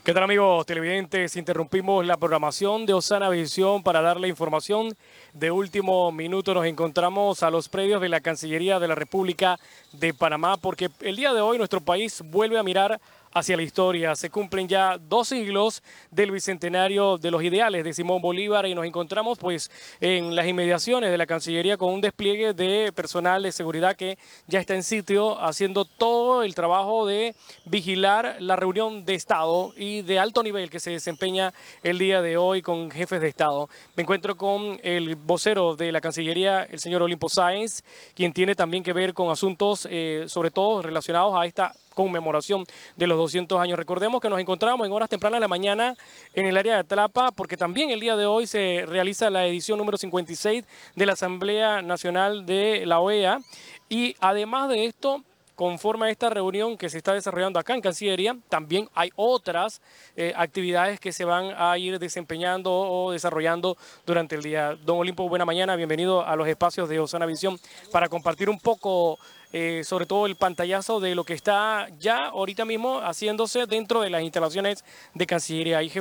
¿Qué tal, amigos televidentes? Interrumpimos la programación de Osana Visión para darle información de último minuto. Nos encontramos a los predios de la Cancillería de la República de Panamá porque el día de hoy nuestro país vuelve a mirar hacia la historia. Se cumplen ya 2 siglos del bicentenario de los ideales de Simón Bolívar y nos encontramos pues en las inmediaciones de la Cancillería con un despliegue de personal de seguridad que ya está en sitio haciendo todo el trabajo de vigilar la reunión de Estado y de alto nivel que se desempeña el día de hoy con jefes de Estado. Me encuentro con el vocero de la Cancillería, el señor Olimpo Sáenz, quien tiene también que ver con asuntos sobre todo relacionados a esta conmemoración de los 200 años. Recordemos que nos encontramos en horas tempranas de la mañana en el área de Atlapa, porque también el día de hoy se realiza la edición número 56 de la Asamblea Nacional de la OEA. Y además de esto, conforme a esta reunión que se está desarrollando acá en Cancillería, también hay otras actividades que se van a ir desempeñando o desarrollando durante el día. Don Olimpo, buena mañana, bienvenido a los espacios de Osana Visión para compartir un poco sobre todo el pantallazo de lo que está ya ahorita mismo haciéndose dentro de las instalaciones de Cancillería.